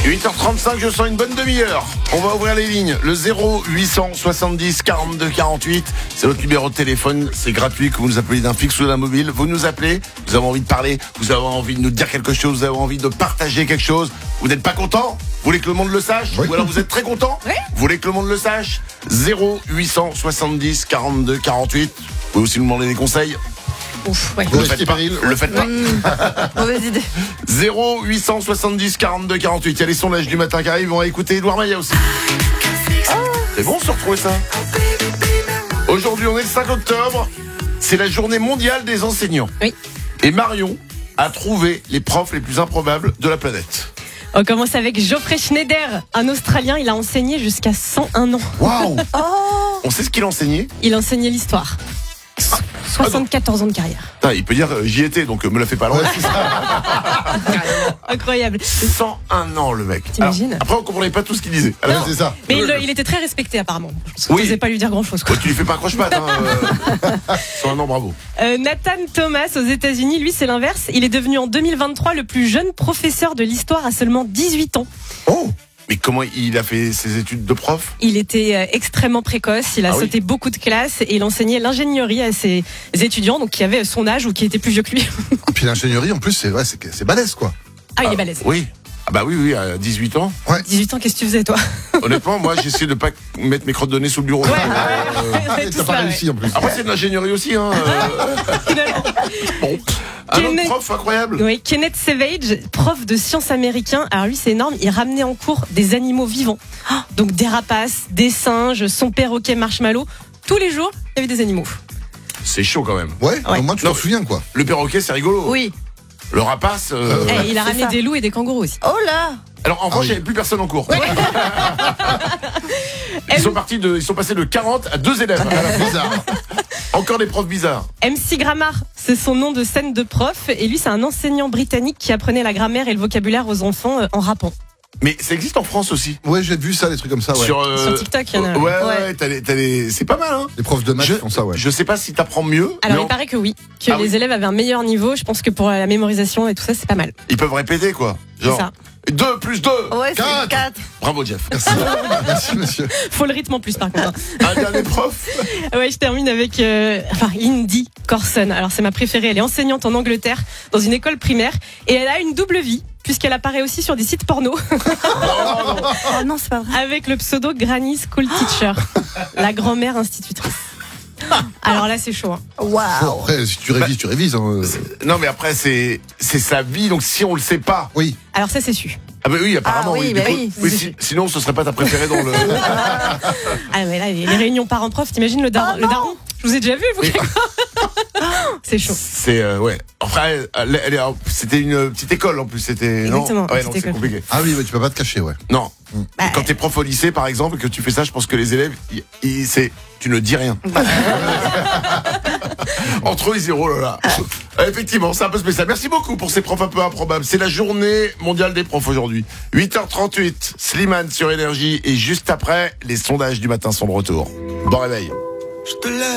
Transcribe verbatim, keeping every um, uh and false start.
huit heures trente-cinq, je sens une bonne demi-heure. On va ouvrir les lignes. Le zéro huit cent soixante-dix quarante-deux quarante-huit, c'est notre numéro de téléphone. C'est gratuit, que vous nous appelez d'un fixe ou d'un mobile. Vous nous appelez, vous avez envie de parler, vous avez envie de nous dire quelque chose, vous avez envie de partager quelque chose. Vous n'êtes pas content ? Vous voulez que le monde le sache ? Oui. Ou alors vous êtes très content ? Oui. Vous voulez que le monde le sache ? zéro huit cent soixante-dix quarante-deux quarante-huit. Vous pouvez aussi nous demander des conseils. Ouf, ouais. Le Ouais, faites c'est pas. péril. Le faites pas. Mauvaise idée. zéro huit cent soixante-dix quarante-deux quarante-huit. Il y a les sondages du matin qui arrivent. On va écouter Edouard Maillet aussi. C'est bon de se retrouver ça. Aujourd'hui, on est le cinq octobre. C'est la journée mondiale des enseignants. Oui. Et Marion a trouvé les profs les plus improbables de la planète. On commence avec Geoffrey Schneider, un Australien. Il a enseigné jusqu'à cent un ans. Waouh. On sait ce qu'il enseignait. Il enseignait l'histoire. soixante-quatorze ans de carrière. Putain, il peut dire euh, j'y étais, donc euh, me la fais pas loin. Incroyable. cent un ans le mec. T'imagines ? Alors, après on comprenait pas tout ce qu'il disait. Ah, c'est ça. Mais il, il était très respecté apparemment. Je Oui. n'osais pas lui dire grand chose. Ouais, tu lui fais pas croche-patte. Hein, euh... cent un ans, bravo. Euh, Nathan Thomas aux États-Unis, lui c'est l'inverse. Il est devenu en deux mille vingt-trois le plus jeune professeur de l'histoire à seulement dix-huit ans. Oh. Mais comment il a fait ses études de prof ? Il était euh, extrêmement précoce, il a Ah oui. sauté beaucoup de classes et il enseignait l'ingénierie à ses étudiants, donc qui avaient son âge ou qui étaient plus vieux que lui. Et puis l'ingénierie, en plus, c'est ouais, c'est c'est balèze, quoi. Ah, il est balèze. Oui. Ah bah oui, oui, à dix-huit ans. dix-huit ans, qu'est-ce que tu faisais toi ? Honnêtement, moi, j'essaie de pas mettre mes crottes de nez sous le bureau. Ouais, Euh, ouais, ouais, Et tout t'as pas ça, réussi, en plus. Après, c'est de l'ingénierie aussi. Hein. euh, finalement. Bon. Un autre Kenneth- prof incroyable. Oui, Kenneth Savage, prof de sciences américain. Alors lui, c'est énorme. Il ramenait en cours des animaux vivants. Ah, donc des rapaces, des singes, son perroquet marshmallow. Tous les jours, il y avait des animaux. C'est chaud quand même. Ouais, Ouais. au moins tu Non. t'en souviens, quoi. Le perroquet, c'est rigolo. Oui. Le rapace. euh, Eh, il a ramené ça. des loups et des kangourous aussi. Oh là. Alors en revanche, oui. il n'y avait plus personne en cours. Ils sont partis de, ils sont passés de quarante à deux élèves. Bizarre. Encore des profs bizarres. M C Grammar, c'est son nom de scène de prof. Et lui, c'est un enseignant britannique qui apprenait la grammaire et le vocabulaire aux enfants euh, en rappant. Mais ça existe en France aussi. Ouais, j'ai vu ça, des trucs comme ça, ouais. Sur, euh, Sur TikTok, il y en a. Ouais, ouais, Ouais. t'as les- t'as les- c'est pas mal, hein. Les profs de maths Je, font ça, ouais. je sais pas si t'apprends mieux. Alors, mais il on- paraît que oui. Que Ah les oui. élèves avaient un meilleur niveau. Je pense que pour la mémorisation et tout ça, c'est pas mal. ils peuvent répéter, quoi. C'est Genre, ça. deux plus deux. Ouais, Quatre. c'est quatre. Bravo, Jeff. Merci. Merci, monsieur. Faut le rythme en plus, par contre. Un dernier prof. Ouais, je termine avec euh, enfin, Lindy Corson. Alors, c'est ma préférée. Elle est enseignante en Angleterre dans une école primaire. Et elle a une double vie, puisqu'elle apparaît aussi sur des sites porno Oh non, c'est pas vrai. avec le pseudo Granny School Teacher, la grand-mère institutrice. Alors là, c'est chaud. Hein. Bon, Waouh. après, si tu révises, tu révises. Hein. Non, mais après, c'est, c'est sa vie, donc si on le sait pas. Oui. Alors ça, c'est su. Ah, bah oui, apparemment, Ah oui, oui. bah Du coup- oui, oui, c'est- si- sinon, ce serait pas ta préférée dans le. Ah, mais là, les, les réunions parents-prof, t'imagines le, dar- Oh le non. daron Je vous ai déjà vu, vous. C'est chaud. C'est, euh, ouais. Après, elle, elle est- c'était une petite école en plus, c'était. Exactement, Non, ouais, petite non, c'est école. compliqué. Ah oui, ouais, tu peux pas te cacher, ouais. Non. Bah, Quand t'es prof au lycée, par exemple, et que tu fais ça, je pense que les élèves, ils, ils- c'est, tu ne dis rien. Entre eux, ils disent, oh là là. Euh, Effectivement, c'est un peu spécial. Merci beaucoup pour ces profs un peu improbables. C'est la journée mondiale des profs aujourd'hui. huit heures trente-huit, Slimane sur Énergie. Et juste après, les sondages du matin sont de retour. Bon réveil.